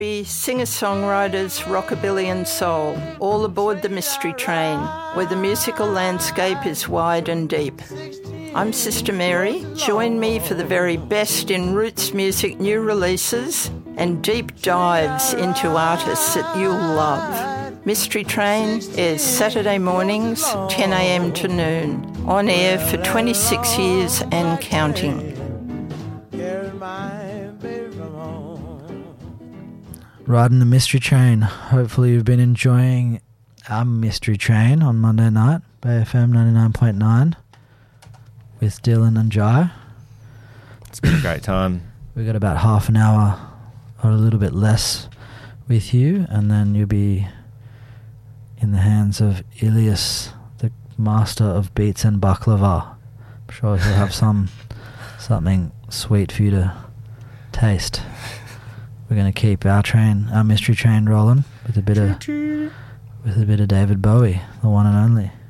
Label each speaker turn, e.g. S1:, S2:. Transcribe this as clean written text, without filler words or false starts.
S1: Singer-songwriters, rockabilly and soul, all aboard the Mystery Train, where the musical landscape is wide and deep. I'm Sister Mary. Join me for the very best in roots music new releases and deep dives into artists that you'll love. Mystery Train is Saturday mornings, 10 a.m. to noon, on air for 26 years and counting.
S2: Riding the Mystery Train. Hopefully you've been enjoying our Mystery Train on Monday night, Bay FM 99.9 with Dylan and Jai.
S3: It's been a great time.
S2: We've got about half an hour or a little bit less with you, and then you'll be in the hands of Ilias, the master of beats and baklava. I'm sure he'll have something sweet for you to taste. We're going to keep our Mystery Train rolling with a bit of David Bowie, the one and only.